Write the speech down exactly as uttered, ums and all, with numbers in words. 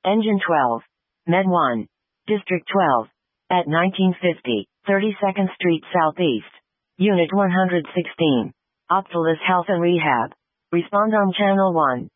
Engine twelve. Med one. District twelve. At nineteen fifty, thirty-second Street Southeast. Unit one hundred sixteen. Optalis Health and Rehab. Respond on Channel one.